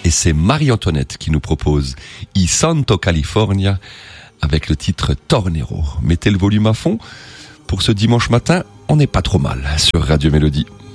et c'est Marie-Antoinette qui nous propose I Santo California avec le titre Tornero. Mettez le volume à fond. Pour ce dimanche matin, on n'est pas trop mal sur Radio Mélodie.